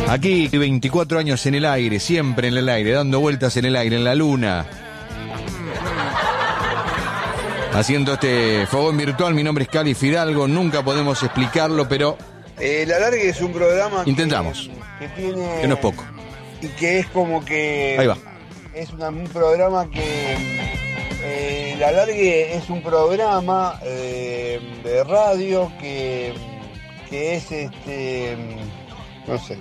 Aquí 24 años en el aire, siempre en el aire, dando vueltas en el aire, en la luna. Haciendo este fogón virtual, mi nombre es Cali Fidalgo, nunca podemos explicarlo, pero... El Alargue es un programa intentamos, que tiene... que no es poco. Y que es como que... Ahí va. Es un programa que... El Alargue es un programa de radio que es no sé.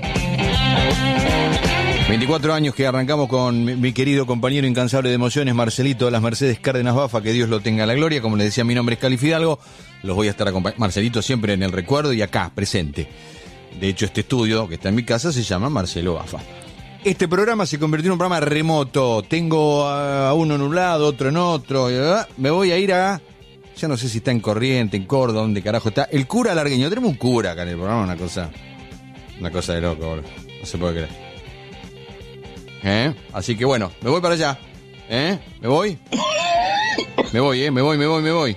24 años que arrancamos con mi querido compañero incansable de emociones, Marcelito de las Mercedes Cárdenas Bafa, que Dios lo tenga en la gloria. Como les decía, mi nombre es Cali Fidalgo, los voy a estar acompañando. Marcelito siempre en el recuerdo y acá, presente. De hecho, este estudio que está en mi casa se llama Marcelo Bafa. Este programa se convirtió en un programa remoto. Tengo a uno en un lado, otro en otro. Me voy a ir a... Ya no sé si está en Corrientes, en Córdoba, dónde carajo está. El cura alargueño. Tenemos un cura acá en el programa, una cosa de loco, boludo. No se puede creer. Así que bueno, me voy para allá. ¿Me voy? Me voy.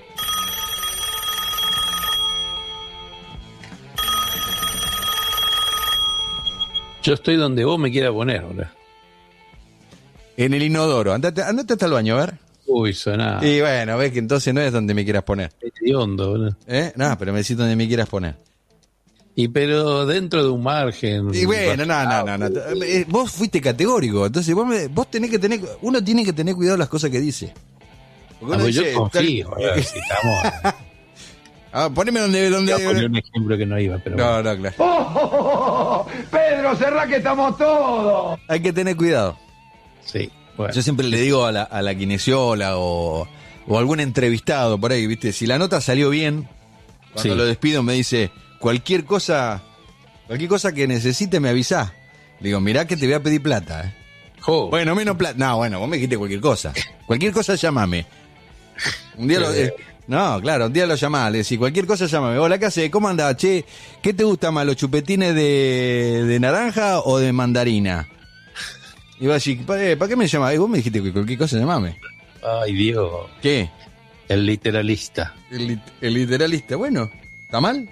Yo estoy donde vos me quieras poner, boludo. En el inodoro. Andate hasta el baño, a ver. Uy, sonaba. Y bueno, ves que entonces no es donde me quieras poner. Hediondo, boludo. No, pero me decís donde me quieras poner. Y pero dentro de un margen. Y bueno, no. Vos fuiste categórico, entonces vos tenés que tener... Uno tiene que tener cuidado de las cosas que dice. Porque yo confío, si estamos... poneme donde... Yo ponía un ejemplo que no iba, pero... No, bueno. claro. Pedro, cerrá que estamos todos. Hay que tener cuidado. Sí, bueno. Yo siempre le digo a la kinesióloga o algún entrevistado por ahí, ¿viste? Si la nota salió bien, cuando lo despido me dice, cualquier cosa que necesite me avisá. Digo, mirá que te voy a pedir plata, Oh. Bueno, menos plata. No, bueno, vos me dijiste cualquier cosa. Cualquier cosa llámame. Un día no, claro, un día lo llamás, le decís, cualquier cosa llámame. Hola, ¿qué haces? ¿Cómo andás? Che, ¿qué te gusta más, los chupetines de naranja o de mandarina? Y vas a decir, ¿para qué me llamás? Vos me dijiste que cualquier cosa llamame. Ay, Dios. ¿Qué? El literalista. El literalista, bueno, ¿está mal?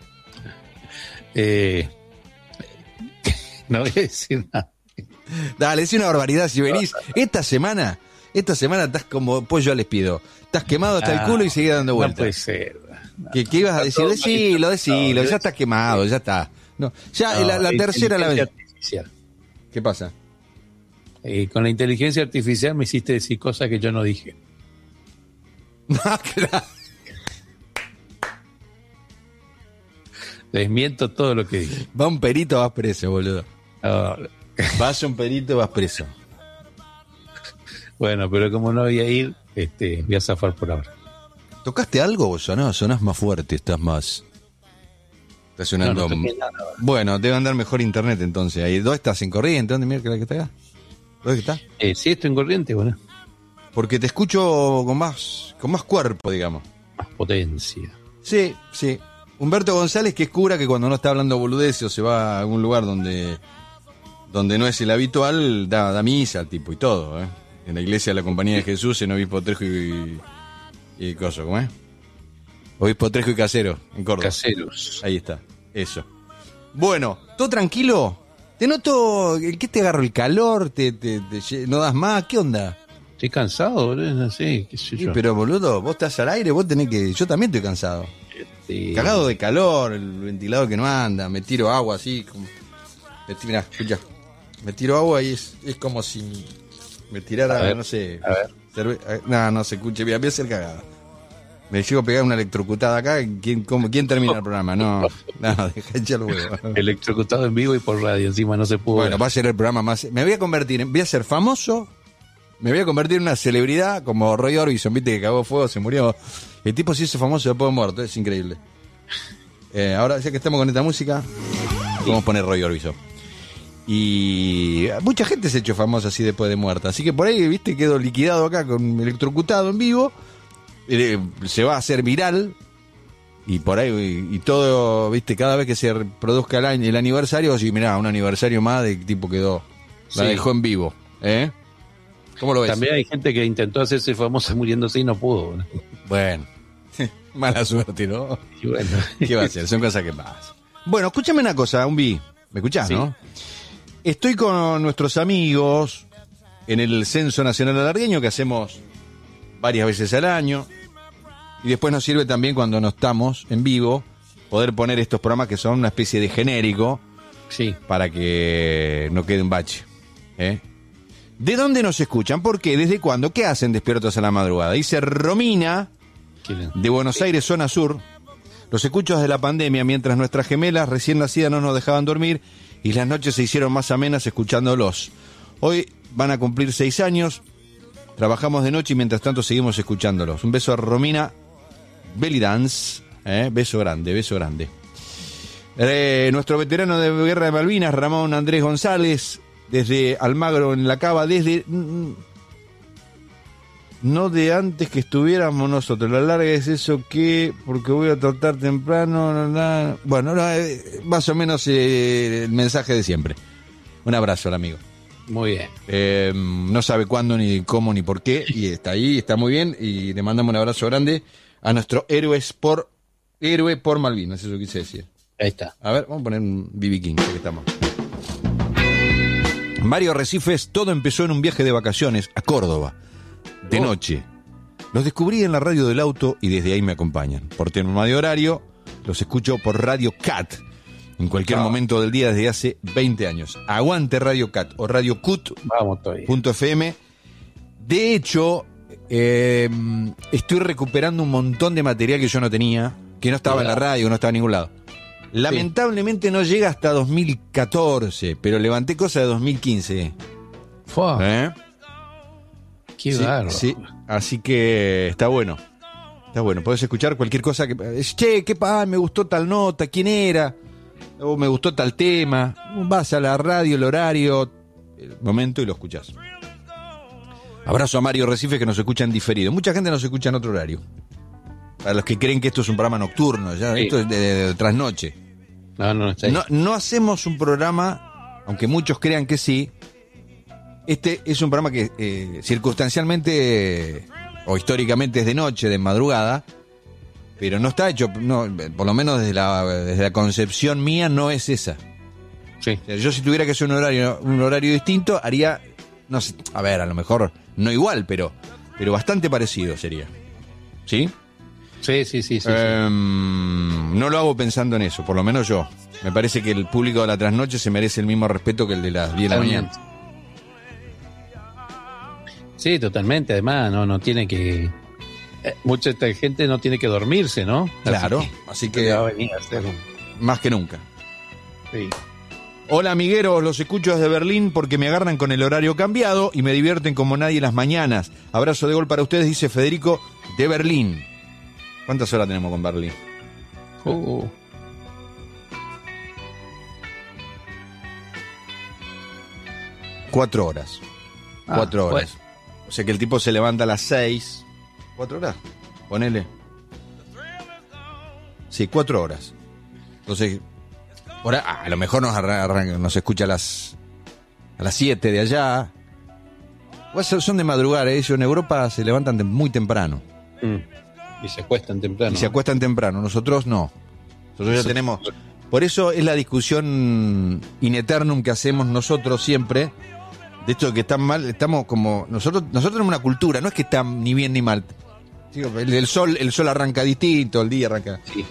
No voy a decir nada. Dale, es una barbaridad. Si venís esta semana estás como pollo al espido. Estás quemado hasta el culo y seguís dando vueltas. No puede ser. ¿Qué ibas a decir? Decilo, ya estás quemado, ya está. No, ya la tercera la vez. ¿Qué pasa? Con la inteligencia artificial me hiciste decir cosas que yo no dije. Claro. Desmiento todo lo que dije. Va un perito, vas preso, boludo. Oh. Vas un perito, vas preso. Bueno, pero como no voy a ir, voy a zafar por ahora. ¿Tocaste algo vos? Sonás más fuerte, estás sonando... No toqué nada. Bueno, debe andar mejor internet entonces. Ahí, ¿dónde estás? ¿En Corrientes? ¿Dónde mira que está acá? ¿Dónde está? Sí, estoy en Corrientes, bueno. Porque te escucho con más cuerpo, digamos. Más potencia. Sí. Humberto González, que es cura, que cuando no está hablando boludeces o se va a algún lugar donde no es el habitual, da misa, tipo, y todo, En la iglesia de la Compañía de Jesús, en Obispo Trejo y coso, ¿cómo es? Obispo Trejo y Casero, en Córdoba. Caseros. Ahí está, eso. Bueno, ¿todo tranquilo? Te noto, ¿qué te agarro? ¿El calor? ¿No das más? ¿Qué onda? Estoy cansado, boludo, no sé, qué sé yo. Sí, pero boludo, vos estás al aire, vos tenés que... Yo también estoy cansado. Cagado de calor, el ventilador que no anda, me tiro agua así, como... Mirá, escuchá. Me tiro agua y es como si me tirara, no sé... A ver. No se escuche, voy a hacer cagada. Me llego a pegar una electrocutada acá, ¿quién termina el programa? No, deja echar el huevo. Electrocutado en vivo y por radio, encima no se pudo. Bueno, va a ser el programa más... voy a ser famoso, me voy a convertir en una celebridad como Roy Orbison, viste que cagó fuego, se murió. El tipo se hizo famoso después de muerto, es increíble. Ahora, ya que estamos con esta música, vamos a poner Roy Orbison. Y mucha gente se ha hecho famosa así después de muerta. Así que por ahí, viste, quedó liquidado acá con electrocutado en vivo. Se va a hacer viral. Y por ahí, y todo, viste, cada vez que se produzca el aniversario, así, mirá, un aniversario más de tipo quedó. La dejó en vivo. ¿Cómo lo ves? También hay gente que intentó hacerse famosa muriéndose y no pudo, ¿no? Bueno, mala suerte, ¿no? Y bueno. ¿Qué va a hacer? Son cosas que pasan. Bueno, escúchame una cosa, Umbi. ¿Me escuchás, Sí. no? Estoy con nuestros amigos en el Censo Nacional Alargueño que hacemos varias veces al año. Y después nos sirve también cuando no estamos en vivo poder poner estos programas que son una especie de genérico Sí. para que no quede un bache. ¿De dónde nos escuchan? ¿Por qué? ¿Desde cuándo? ¿Qué hacen despiertos a la madrugada? Dice Romina, de Buenos Aires, zona sur. Los escucho desde la pandemia, mientras nuestras gemelas recién nacidas no nos dejaban dormir y las noches se hicieron más amenas escuchándolos. Hoy van a cumplir 6 años, trabajamos de noche y mientras tanto seguimos escuchándolos. Un beso a Romina Belly Dance, beso grande, beso grande. Nuestro veterano de Guerra de Malvinas, Ramón Andrés González, desde Almagro en la Cava, desde... No de antes que estuviéramos nosotros. La larga es eso que... Porque voy a tratar temprano... Bueno, más o menos el mensaje de siempre. Un abrazo al amigo. Muy bien. No sabe cuándo, ni cómo, ni por qué. Y está ahí, está muy bien. Y le mandamos un abrazo grande a nuestro héroe por Malvinas. Eso quise decir. Ahí está. A ver, vamos a poner un B.B. King, ya que estamos. Mario Recifes, todo empezó en un viaje de vacaciones a Córdoba, de noche. Los descubrí en la radio del auto y desde ahí me acompañan. Por tema de horario, los escucho por Radio Cat, en cualquier momento del día desde hace 20 años. Aguante Radio Cat o Radio Cut. Vamos todavía. .fm. De hecho, estoy recuperando un montón de material que yo no tenía, que no estaba en la radio, no estaba en ningún lado. Lamentablemente no llega hasta 2014, pero levanté cosas de 2015. Qué Sí, bárbaro. sí, así que está bueno. Está bueno, podés escuchar cualquier cosa que... Che, me gustó tal nota, quién era, o me gustó tal tema. Vas a la radio, el horario, el momento y lo escuchás. Abrazo a Mario Recife que nos escucha en diferido. Mucha gente nos escucha en otro horario. Para los que creen que esto es un programa nocturno, ya esto es de trasnoche. No, está ahí. No hacemos un programa, aunque muchos crean que sí. Este es un programa que circunstancialmente o históricamente es de noche, de madrugada, pero no está hecho, por lo menos desde la concepción mía no es esa. Sí. O sea, yo si tuviera que hacer un horario distinto, haría, no sé, a ver, a lo mejor no igual, pero bastante parecido sería. ¿Sí? Sí. No lo hago pensando en eso, por lo menos yo. Me parece que el público de la trasnoche se merece el mismo respeto que el de las 10 de la mañana. Sí, totalmente. Además, no tiene que... mucha esta gente no tiene que dormirse, ¿no? Claro, así que va a venir a hacer más que nunca. Sí. Hola amigueros, los escucho desde Berlín porque me agarran con el horario cambiado y me divierten como nadie las mañanas. Abrazo de gol para ustedes, dice Federico de Berlín. ¿Cuántas horas tenemos con Berlín? 4 horas. 4 horas. Bueno. O sea que el tipo se levanta a las 6. 4 horas. Ponele. Sí, 4 horas. Entonces, a lo mejor nos escucha a las 7 de allá. Pues son de madrugar, ellos en Europa se levantan muy temprano. Y se acuestan temprano. Y se acuestan temprano, nosotros no. Nosotros ya tenemos... Por eso es la discusión in eternum que hacemos nosotros siempre, de esto de que están mal, estamos como... Nosotros tenemos una cultura, no es que está ni bien ni mal. El sol arranca distinto, el día arranca... Sí.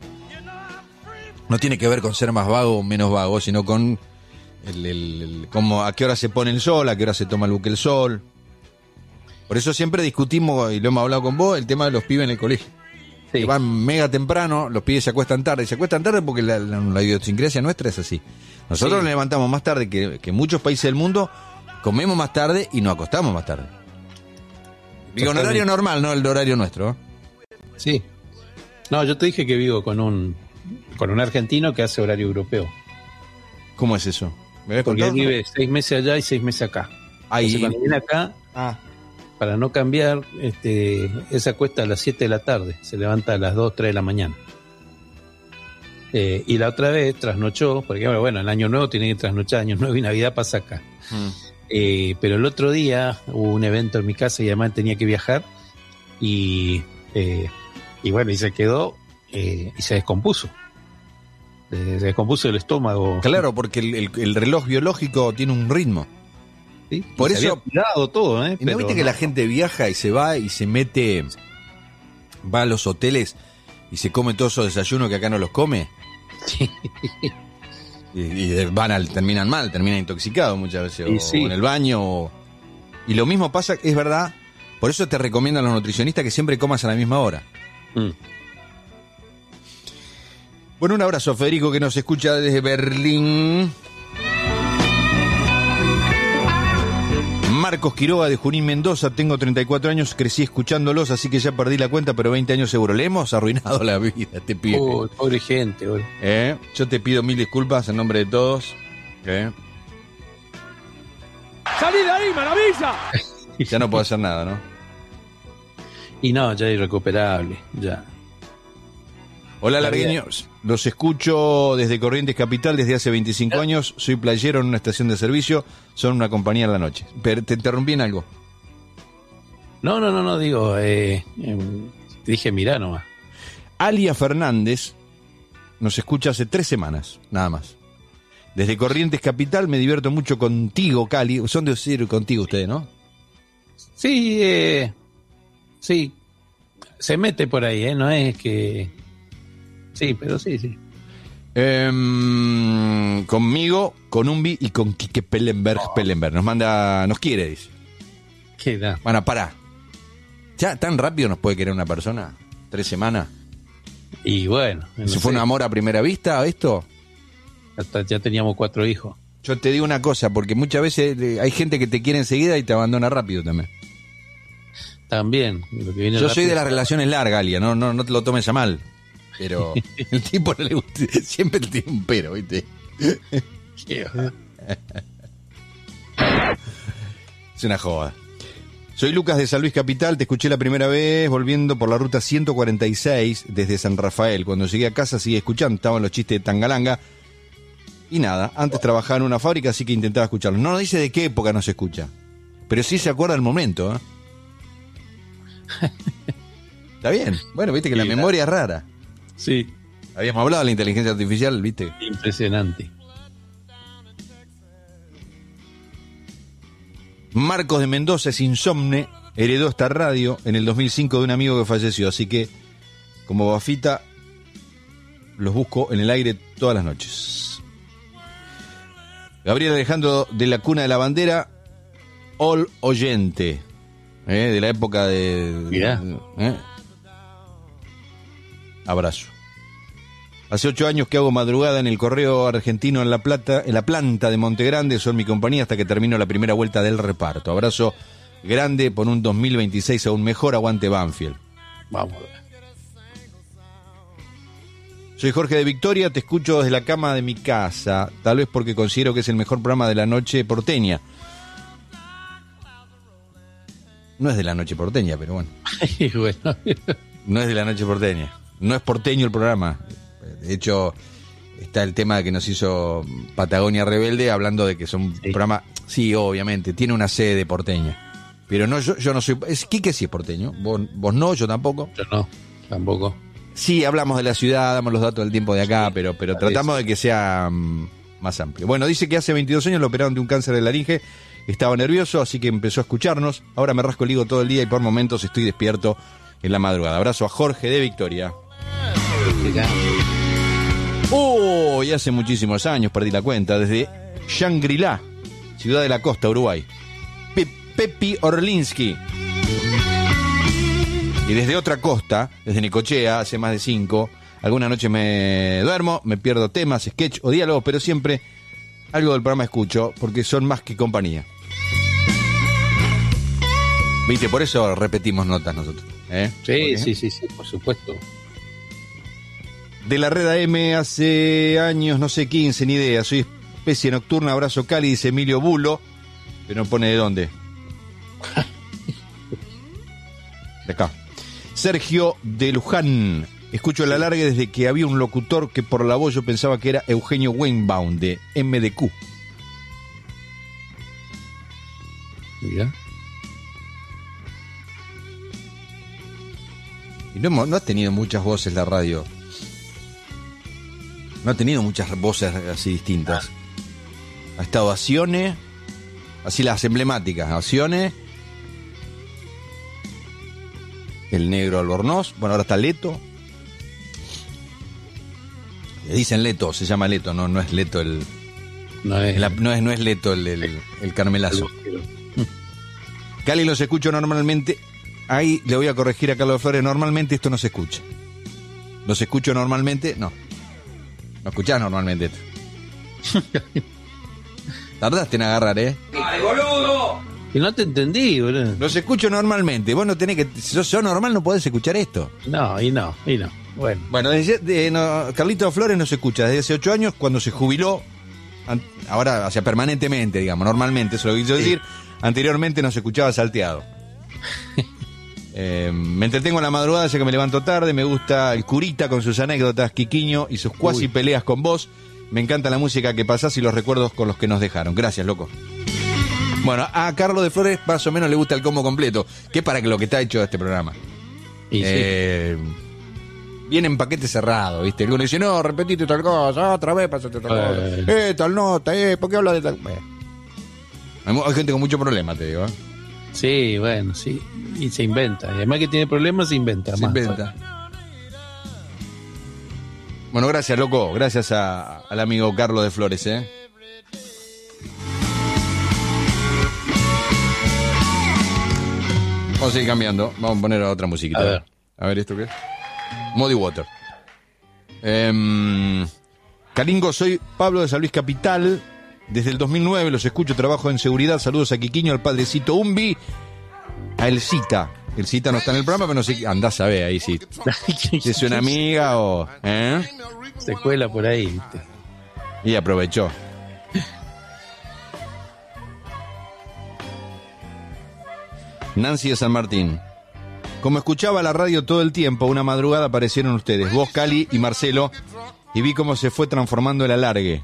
No tiene que ver con ser más vago o menos vago, sino con como a qué hora se pone el sol, a qué hora se toma el buque el sol. Por eso siempre discutimos, y lo hemos hablado con vos, el tema de los pibes en el colegio. Sí. Que van mega temprano, los pibes se acuestan tarde. Se acuestan tarde porque la idiosincrasia nuestra es así. Nosotros nos levantamos más tarde que muchos países del mundo, comemos más tarde y nos acostamos más tarde. Digo, en horario normal, no el horario nuestro. Sí. No, yo te dije que vivo con un argentino que hace horario europeo. ¿Cómo es eso? ¿Me habías Porque él contado? vive 6 meses allá y 6 meses acá. Ahí. Entonces, cuando viene acá, para no cambiar, él se acuesta a las 7 de la tarde, se levanta a las 2, 3 de la mañana. Y la otra vez trasnochó, porque bueno, el año nuevo tiene que trasnochar, año nuevo y Navidad pasa acá. Pero el otro día hubo un evento en mi casa y además tenía que viajar y bueno, y se quedó y se descompuso. Se descompuso el estómago. Claro, porque el reloj biológico tiene un ritmo. ¿Sí? Por Y se eso- había cuidado todo, ¿Y no pero viste que la gente viaja y se va y se mete, va a los hoteles y se come todos esos desayunos que acá no los come? Sí. Y terminan mal, terminan intoxicados muchas veces, Y o sí. en el baño. Y lo mismo pasa, es verdad, por eso te recomiendan los nutricionistas que siempre comas a la misma hora. Mm. Bueno, un abrazo a Federico que nos escucha desde Berlín. Marcos Quiroga de Junín, Mendoza. Tengo 34 años, crecí escuchándolos, así que ya perdí la cuenta, pero 20 años seguro. Le hemos arruinado la vida, te pido. Pobre gente, boludo. Yo te pido mil disculpas en nombre de todos. ¡Salí de ahí, maravilla! Ya no puedo hacer nada, ¿no? Y no, ya es irrecuperable, ya. Hola, La vida. largueños. Los escucho desde Corrientes Capital desde hace 25 años. Soy playero en una estación de servicio. Son una compañía en la noche. Pero te interrumpí en algo. No, digo, dije mirá nomás. Alia Fernández nos escucha hace 3 semanas, nada más. Desde Corrientes Capital me divierto mucho contigo, Cali. Son de decir contigo ustedes, ¿no? Sí, sí, se mete por ahí, no es que... Sí, pero sí. Conmigo, con Umbi y con Quique Pellenberg. Nos quiere, dice. ¿Qué da? Bueno, pará. ¿Ya tan rápido nos puede querer una persona? 3 semanas. Y bueno, no ¿Se fue sé, un amor a primera vista esto? hasta ya teníamos 4 hijos. Yo te digo una cosa, porque muchas veces hay gente que te quiere enseguida y te abandona rápido también. También. Lo que viene Yo soy rápido- de las relaciones largas, Alia, no te lo tomes a mal. Pero el tipo no le gusta, siempre tiene un pero, ¿viste? Qué va. Es una joda. Soy Lucas de San Luis Capital, te escuché la primera vez volviendo por la ruta 146 desde San Rafael. Cuando llegué a casa seguí escuchando, estaban los chistes de Tangalanga. Y nada, antes trabajaba en una fábrica, así que intentaba escucharlos. No nos dice de qué época nos escucha, pero sí se acuerda el momento, ¿eh? Está bien. Bueno, viste que la Sí, memoria es rara. Sí, Habíamos hablado de la inteligencia artificial, viste. impresionante. Marcos de Mendoza es insomne, heredó esta radio en el 2005 de un amigo que falleció, así que como Bafita los busco en el aire todas las noches. Gabriel Alejandro de la Cuna de la Bandera, all oyente, de la época de... Mirá. Abrazo. Hace 8 años que hago madrugada en el correo argentino en La Plata, en la planta de Montegrande, son mi compañía hasta que termino la primera vuelta del reparto. Abrazo grande por un 2026 aún mejor, aguante Banfield. Vamos a ver. Soy Jorge de Victoria, te escucho desde la cama de mi casa, tal vez porque considero que es el mejor programa de la noche porteña. No es de la noche porteña, pero bueno. Y bueno, No es de la noche porteña. No es porteño el programa. De hecho, está el tema que nos hizo Patagonia Rebelde, hablando de que son un programa... Sí, obviamente, tiene una sede porteña. Pero no, yo no soy... Quique sí es porteño. Vos no, yo tampoco. yo no, tampoco. Sí, hablamos de la ciudad, damos los datos del tiempo de acá, pero tratamos de que sea más amplio. Bueno, dice que hace 22 años lo operaron de un cáncer de laringe. Estaba nervioso, así que empezó a escucharnos. Ahora me rasco el higo todo el día y por momentos estoy despierto en la madrugada. Abrazo a Jorge de Victoria. Y hace muchísimos años perdí la cuenta, desde Shangri-La, ciudad de la costa, Uruguay. Pepi Orlinsky. Y desde otra costa, desde Necochea, hace más de 5, alguna noche me duermo, me pierdo temas, sketch o diálogos, pero siempre algo del programa escucho, porque son más que compañía. ¿Viste? Por eso repetimos notas nosotros. Sí, por supuesto. De la red AM hace años, no sé, 15, ni idea. Soy especie nocturna, abrazo Cali, dice Emilio Bulo, pero no pone de dónde. De acá. Sergio de Luján. Escucho el alargue desde que había un locutor que por la voz yo pensaba que era Eugenio Weinbaum de MDQ. Mira. Y no has tenido muchas voces la radio. No ha tenido muchas voces así distintas. Ha estado Acione, así las emblemáticas, Acione, el negro Albornoz, bueno, ahora está Leto. Le dicen Leto, se llama Leto, no es Leto el... No es Leto el Carmelazo. Cali, los escucho normalmente. Ahí le voy a corregir a Carlos Flores. Normalmente esto no se escucha. Los escucho normalmente. No escuchás normalmente esto. Tardaste en agarrar, ¡Ay, boludo! Y no te entendí, boludo. Los escucho normalmente. Vos no tenés que... Si sos normal no podés escuchar esto. No. Bueno, Carlito Flores no se escucha desde hace 8 años, cuando se jubiló. Ahora, o sea, permanentemente, digamos, normalmente, eso lo quiso decir. Anteriormente no se escuchaba salteado. Me entretengo en la madrugada, ya que me levanto tarde. Me gusta el curita con sus anécdotas, Quiquiño y sus cuasi peleas con vos. Me encanta la música que pasás y los recuerdos con los que nos dejaron. Gracias, loco. Bueno, a Carlos de Flores más o menos le gusta el combo completo, que es para lo que está hecho este programa. Y Viene en paquete cerrado, ¿viste? Alguno dice, no, repetiste tal cosa, otra vez pasaste tal cosa. Tal nota, ¿por qué hablas de tal? Hay gente con mucho problema, te digo. Sí, bueno, sí. Y se inventa. Y además que tiene problemas, se inventa. Bueno, gracias, loco. Gracias al amigo Carlos de Flores, Vamos a seguir cambiando. Vamos a poner otra musiquita. A ver, ¿esto qué es? Muddy Water. Caringo, soy Pablo de San Luis Capital. Desde el 2009 los escucho, trabajo en seguridad. Saludos a Quiquiño, al padrecito Umbi, a El Cita. El Cita no está en el programa, pero no sé. Andás a ver ahí si es una amiga o... Se cuela por ahí, ¿viste? Y aprovechó. Nancy de San Martín. Como escuchaba la radio todo el tiempo, una madrugada aparecieron ustedes, vos, Cali y Marcelo, y vi cómo se fue transformando el alargue.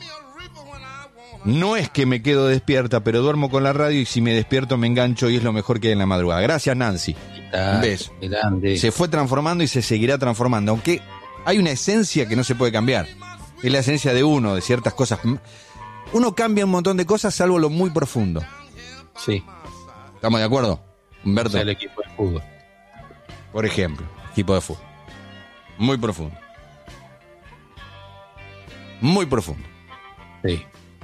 No es que me quedo despierta, pero duermo con la radio y si me despierto me engancho y es lo mejor que hay en la madrugada. Gracias, Nancy. Un beso. Grande. Se fue transformando y se seguirá transformando, aunque hay una esencia que no se puede cambiar. Es la esencia de uno, de ciertas cosas. Uno cambia un montón de cosas, salvo lo muy profundo. Sí. ¿Estamos de acuerdo, Humberto? O sea, el equipo de fútbol. Por ejemplo, equipo de fútbol. Muy profundo. Muy profundo. Sí.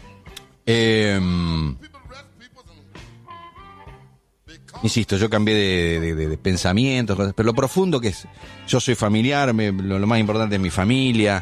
Insisto, yo cambié de pensamientos, pero lo profundo que es, yo soy familiar, lo más importante es mi familia,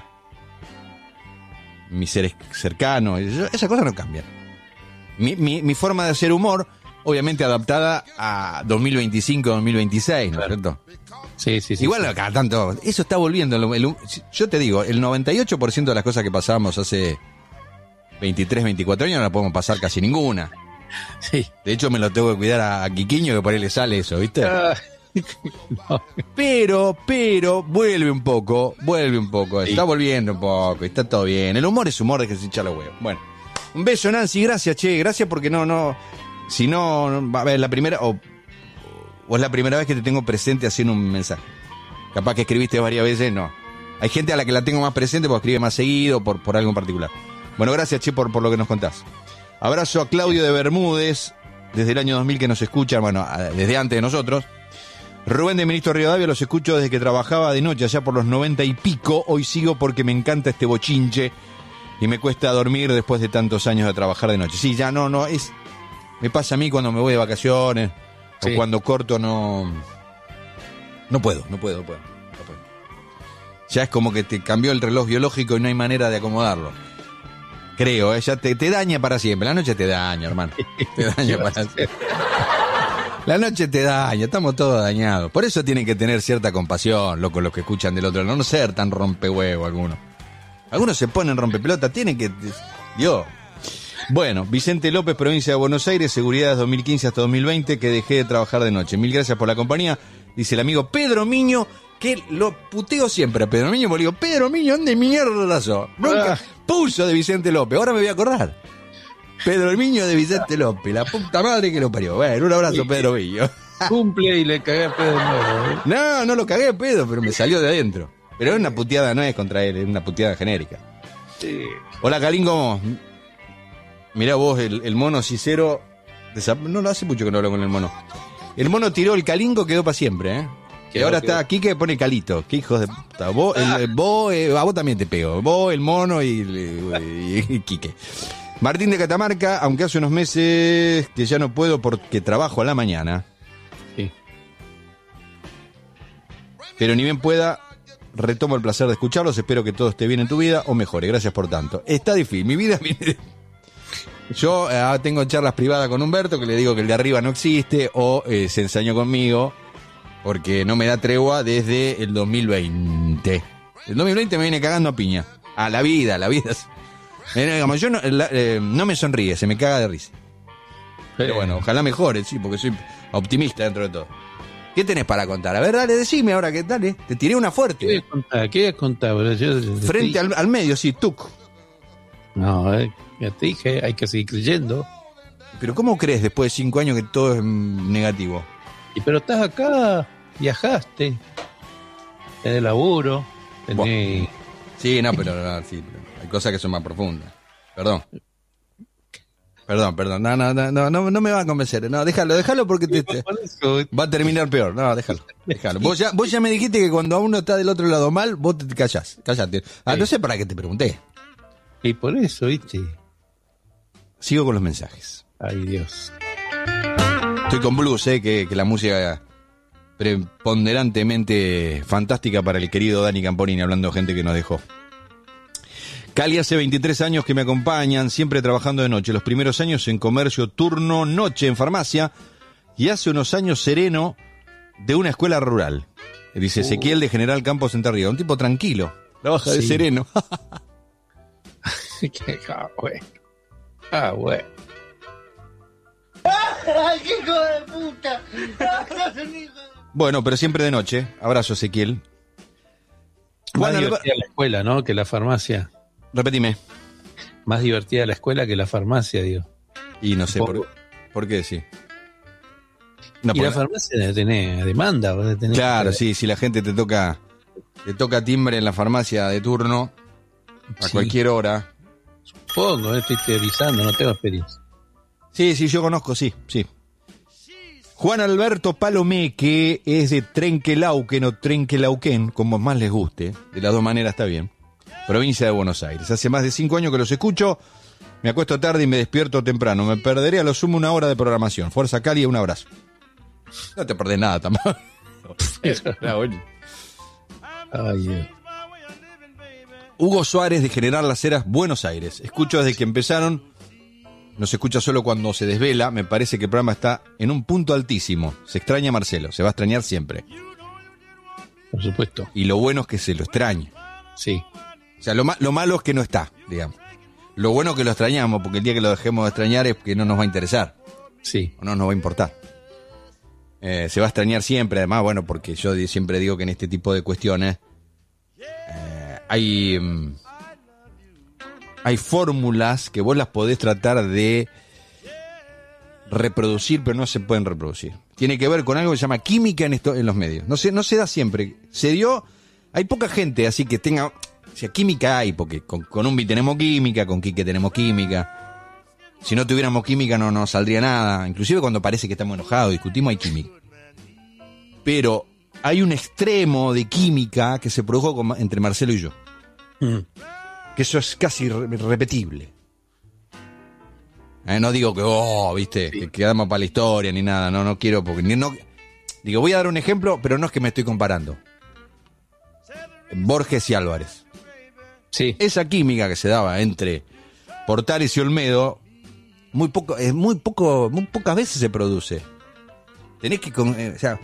mis seres cercanos, esas cosas no cambian. Mi forma de hacer humor, obviamente adaptada a 2025, 2026, ¿no es cierto? Sí. Igual acá tanto, eso está volviendo. Yo te digo, el 98% de las cosas que pasábamos hace 23, 24 años no la podemos pasar casi ninguna. Sí. De hecho, me lo tengo que cuidar a Quiquiño, que por ahí le sale eso, ¿viste? No. Pero, vuelve un poco, Sí. está volviendo un poco, está todo bien. El humor es humor, de que se hincha los huevos. Bueno, un beso, Nancy, gracias, gracias porque si no, va a ver la primera, o es la primera vez que te tengo presente haciendo un mensaje. Capaz que escribiste varias veces, no. Hay gente a la que la tengo más presente porque escribe más seguido, por algo en particular. Bueno, gracias, por lo que nos contás. Abrazo a Claudio de Bermúdez, desde el año 2000 que nos escuchan, bueno, desde antes de nosotros. Rubén de Ministro Rivadavia, los escucho desde que trabajaba de noche, allá por los 90 y pico. Hoy sigo porque me encanta este bochinche y me cuesta dormir después de tantos años de trabajar de noche. Sí, ya me pasa a mí cuando me voy de vacaciones, sí, o cuando corto, no puedo. Ya es como que te cambió el reloj biológico y no hay manera de acomodarlo. Creo, ya te daña para siempre. La noche te daña, hermano. Te daña para siempre. La noche te daña, estamos todos dañados. Por eso tienen que tener cierta compasión, loco, los que escuchan del otro lado. No ser tan rompehuevo algunos. Algunos se ponen rompepelota, tienen que... Dios. Bueno, Vicente López, provincia de Buenos Aires, seguridad desde 2015 hasta 2020, que dejé de trabajar de noche. Mil gracias por la compañía. Dice el amigo Pedro Miño, que lo puteo siempre a Pedro Miño, porque digo, Pedro Miño, ¿dónde mierda sos? Nunca puso de Vicente López, ahora me voy a acordar. Pedro Miño de Vicente López, la puta madre que lo parió. Bueno, un abrazo, Pedro Miño. Cumple y le cagué a pedo nuevo. No lo cagué a pedo, pero me salió de adentro. Pero es una puteada, no es contra él, es una puteada genérica. Sí. Hola, Calín, ¿cómo? Mirá vos, el mono Cicero... No, no hace mucho que no hablo con el mono. El mono tiró el Calingo, quedó para siempre, ¿eh? Que ahora está aquí que pone Calito. Qué hijos de puta. Vos, a vos también te pego. Vos, el mono y Quique. Martín de Catamarca, aunque hace unos meses que ya no puedo porque trabajo a la mañana. Sí. Pero ni bien pueda, retomo el placer de escucharlos. Espero que todo esté bien en tu vida o mejore. Gracias por tanto. Está difícil. Mi vida viene... Yo tengo charlas privadas con Humberto que le digo que el de arriba no existe o se ensañó conmigo porque no me da tregua desde el 2020. El 2020 me viene cagando a piña. La vida. Digamos, yo no me sonríe, se me caga de risa. Pero bueno, ojalá mejore, sí, porque soy optimista dentro de todo. ¿Qué tenés para contar? A ver, dale, decime ahora que dale. Te tiré una fuerte. ¿Qué voy a contar? Frente al medio, sí, tuc. No, ya te dije, hay que seguir creyendo. Pero ¿cómo crees después de 5 años que todo es negativo? Pero estás acá, viajaste, tenés laburo, tenés... Bueno. Sí, no, pero hay cosas que son más profundas. Perdón. No me va a convencer. No, déjalo porque va a terminar peor. No, déjalo. Vos ya me dijiste que cuando uno está del otro lado mal, vos te callás. Callate. No sé para qué te pregunté. Y por eso, ¿viste? Sigo con los mensajes. Ay, Dios. Estoy con blues, que la música preponderantemente fantástica para el querido Dani Camponini, hablando de gente que nos dejó. Cali, hace 23 años que me acompañan, siempre trabajando de noche. Los primeros años en comercio, turno, noche en farmacia. Y hace unos años sereno de una escuela rural. Dice Ezequiel de General Campos Entre Ríos. Un tipo tranquilo. Trabaja de sereno. Bueno. ¡Ay, qué hijo de puta! Bueno, pero siempre de noche. Abrazo, Ezequiel. Más divertida la escuela, ¿no? Que la farmacia. Repetime. Más divertida la escuela que la farmacia, digo. Y no sé por qué, sí. No, y la farmacia debe tener demanda. Claro, sí, si la gente te toca timbre en la farmacia de turno, a cualquier hora. Supongo, estoy teorizando, no tengo experiencia. Sí, yo conozco, sí. Juan Alberto Palomé, que es de Trenquelauquen o Trenquelauquén, como más les guste, de las dos maneras está bien, provincia de Buenos Aires. Hace más de 5 años que los escucho, me acuesto tarde y me despierto temprano, me perderé a lo sumo 1 hora de programación. Fuerza, Cali, un abrazo. No te perdés nada tampoco. Ay, Dios. Hugo Suárez de General Las Heras, Buenos Aires. Escucho desde que empezaron. No se escucha solo cuando se desvela. Me parece que el programa está en un punto altísimo. Se extraña a Marcelo. Se va a extrañar siempre. Por supuesto. Y lo bueno es que se lo extraña. Sí. O sea, lo malo es que no está, digamos. Lo bueno es que lo extrañamos, porque el día que lo dejemos de extrañar es que no nos va a interesar. Sí. O no nos va a importar. Se va a extrañar siempre, además, bueno, porque yo siempre digo que en este tipo de cuestiones hay fórmulas que vos las podés tratar de reproducir, pero no se pueden reproducir. Tiene que ver con algo que se llama química en los medios. No se da siempre. Se dio, hay poca gente así que tenga, o sea, química hay, porque con Umbi tenemos química, con Quique tenemos química. Si no tuviéramos química no saldría nada. Inclusive cuando parece que estamos enojados, discutimos, hay química. Pero hay un extremo de química que se produjo entre Marcelo y yo. Que eso es casi repetible. No digo que, viste, sí, que quedamos para la historia ni nada. No quiero, porque digo, voy a dar un ejemplo, pero no es que me estoy comparando. Borges y Álvarez. Sí. Esa química que se daba entre Portales y Olmedo, muy pocas veces se produce. Tenés que, o sea,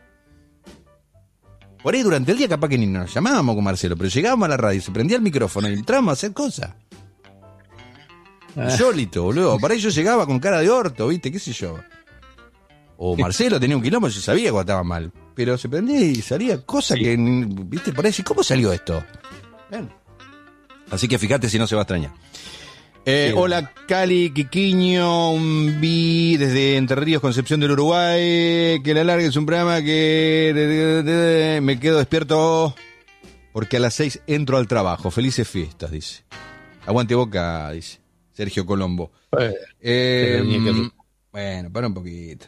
por ahí durante el día capaz que ni nos llamábamos con Marcelo, pero llegábamos a la radio, se prendía el micrófono y entrábamos a hacer cosas. Insólito, boludo. Para ahí yo llegaba con cara de orto, viste, qué sé yo. O Marcelo tenía un quilombo, yo sabía cuando estaba mal. Pero se prendía y salía cosas que, viste, por ahí, ¿cómo salió esto? Bien. Así que fíjate si no se va a extrañar. Hola Cali, Quiquiño, vi desde Entre Ríos, Concepción del Uruguay, que la largue es un programa que me quedo despierto porque a las 6 entro al trabajo. Felices fiestas, dice. Aguante Boca, dice Sergio Colombo. Bueno, para un poquito.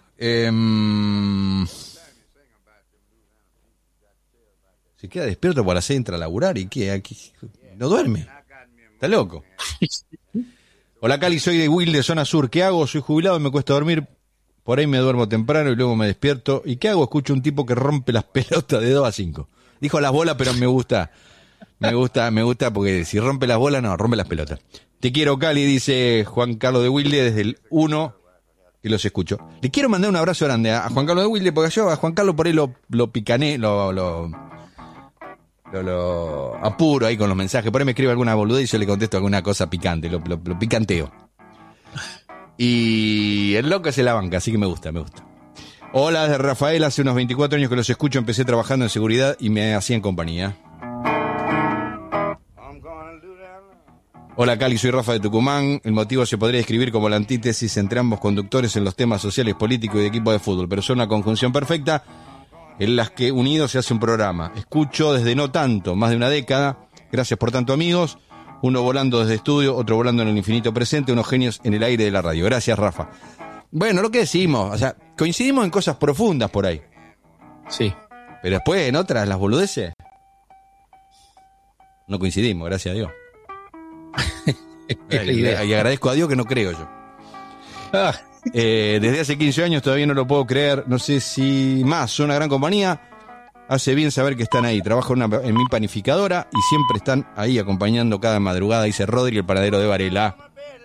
Se queda despierto por las 6, entra a laburar y ¿qué? Aquí no duerme. Está loco. Hola Cali, soy de Will de Zona Sur. ¿Qué hago? Soy jubilado y me cuesta dormir. Por ahí me duermo temprano y luego me despierto. ¿Y qué hago? Escucho un tipo que rompe las pelotas de 2 a 5. Dijo las bolas, pero me gusta. Me gusta porque si rompe las bolas, no, rompe las pelotas. Te quiero, Cali, dice Juan Carlos de Wilde desde el 1 y los escucho. Le quiero mandar un abrazo grande a Juan Carlos de Wilde, porque yo a Juan Carlos por ahí lo picané, lo apuro ahí con los mensajes. Por ahí me escribe alguna boludez y yo le contesto alguna cosa picante, lo picanteo. Y el loco se la banca, así que me gusta. Hola, desde Rafael, hace unos 24 años que los escucho, empecé trabajando en seguridad y me hacían compañía. Hola Cali, soy Rafa de Tucumán. El motivo se podría describir como la antítesis entre ambos conductores en los temas sociales, políticos y de equipo de fútbol, pero son una conjunción perfecta en las que unidos se hace un programa. Escucho desde no tanto, más de una década. Gracias por tanto, amigos. Uno volando desde estudio, otro volando en el infinito presente, unos genios en el aire de la radio. Gracias, Rafa. Bueno, lo que decimos, o sea, coincidimos en cosas profundas por ahí. Sí. Pero después en otras, las boludeces, no coincidimos, gracias a Dios. Y agradezco a Dios que no creo yo. Desde hace 15 años todavía no lo puedo creer. No sé si más, son una gran compañía. Hace bien saber que están ahí. Trabajo en mi panificadora y siempre están ahí acompañando cada madrugada, dice Rodri, el panadero de Varela.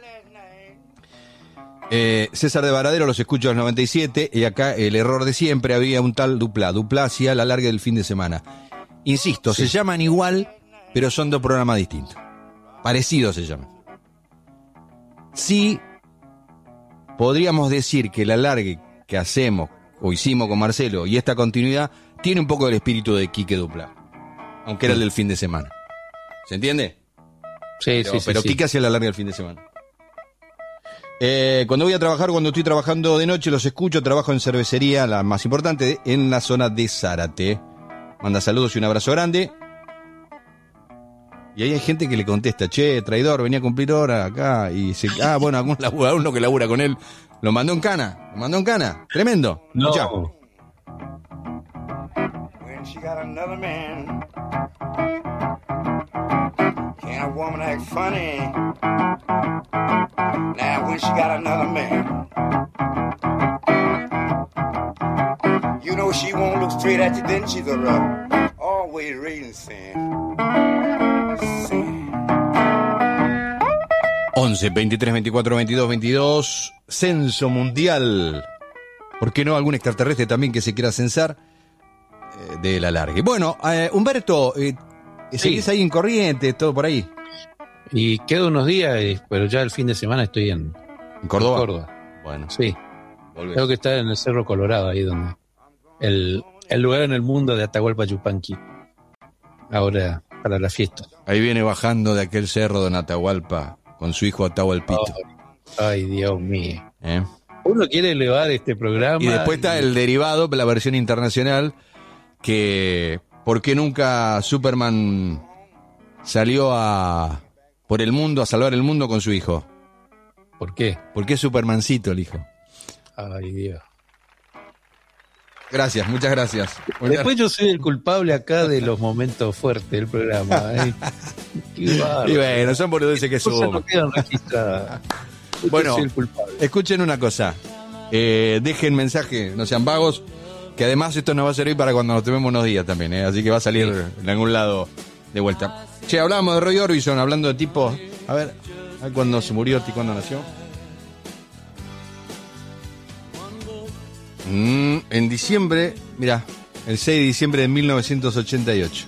César de Varadero, los escucho a los 97. Y acá el error de siempre, había un tal Dupla hacía la larga del fin de semana. Insisto, sí. Se llaman igual, pero son 2 programas distintos. Parecidos se llaman. Sí, podríamos decir que el alargue que hacemos o hicimos con Marcelo y esta continuidad tiene un poco del espíritu de Quique Dupla, aunque era el del fin de semana. ¿Se entiende? Sí, pero Quique hacía la larga del fin de semana. Cuando voy a trabajar, cuando estoy trabajando de noche, los escucho. Trabajo en cervecería, la más importante, en la zona de Zárate. Manda saludos y un abrazo grande. Y ahí hay gente que le contesta, che, traidor, venía a cumplir hora acá. Y dice, bueno, alguno que labura con él lo mandó en cana. Tremendo. No. Ya. When she got another man, can a woman act funny? Now when she got another man, you know she won't look straight at you, then she's always reading sin. 11, 23, 24, 22, 22. Censo mundial. ¿Por qué no algún extraterrestre también que se quiera censar? De la larga. Bueno, Humberto, ¿seguís ahí en Corrientes, todo por ahí? Y quedo unos días, pero ya el fin de semana estoy en Córdoba. Bueno. Sí. Volvés. Tengo que estar en el Cerro Colorado, ahí donde el lugar en el mundo de Atahualpa Yupanqui. Ahora, para la fiesta. Ahí viene bajando de aquel cerro don Atahualpa con su hijo Atahualpito. Ay, Dios mío. Uno quiere elevar este programa. Y después está el derivado, la versión internacional, que ¿por qué nunca Superman salió por el mundo, a salvar el mundo con su hijo? ¿Por qué? Porque es Supermancito el hijo. Ay, Dios. Gracias, muchas gracias. Después yo soy el culpable acá de los momentos fuertes del programa. Qué bárbaro. Y bueno, son boludeces que subo. No quedan registradas. Bueno, escuchen una cosa. Dejen mensaje, no sean vagos. Que además esto nos va a servir para cuando nos tomemos unos días también, así que va a salir en algún lado de vuelta. Che, hablábamos de Roy Orbison, hablando de tipos. A ver cuándo se murió y cuándo nació. En diciembre, mira, el 6 de diciembre de 1988.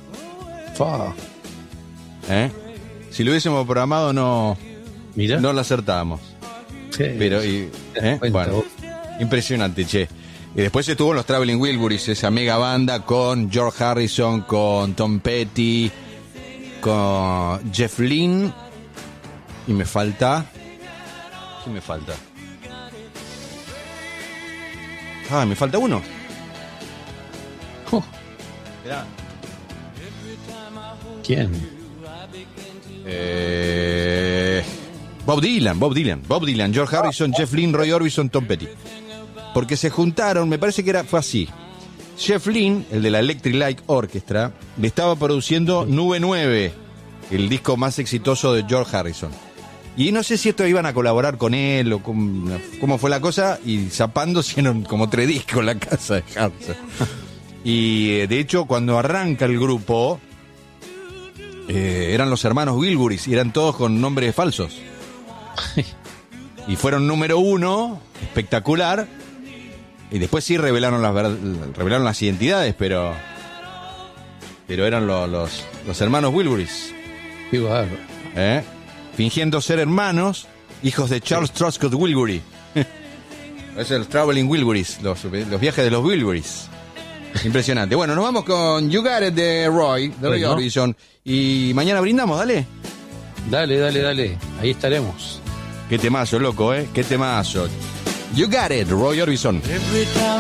Si lo hubiésemos programado no lo acertábamos. Sí. Pero bueno, impresionante, che. Y después estuvo en los Traveling Wilburys, esa mega banda con George Harrison, con Tom Petty, con Jeff Lynne. Y me falta... ¿Quién me falta? Me falta uno. Mirá. ¿Quién? Bob Dylan, George Harrison, Jeff Lynne, Roy Orbison, Tom Petty. Porque se juntaron, me parece que fue así. Jeff Lynne, el de la Electric Light Orchestra, le estaba produciendo Nube 9, el disco más exitoso de George Harrison. Y no sé si esto iban a colaborar con él o cómo fue la cosa, y zapando hicieron como 3 discos en la casa de Harrison. Y de hecho, cuando arranca el grupo, eran los hermanos Wilburys y eran todos con nombres falsos. Y fueron número 1, espectacular. Y después sí revelaron las identidades, pero eran los hermanos Wilburys. Qué bárbaro. Fingiendo ser hermanos, hijos de Charles Truscott Wilbury. Es el Traveling Wilburys, los viajes de los Wilburys. Impresionante. Bueno, nos vamos con You Got It de Roy Orbison. Y mañana brindamos, dale. Dale. Ahí estaremos. Qué temazo, loco, qué temazo. You Got It, Roy Orbison.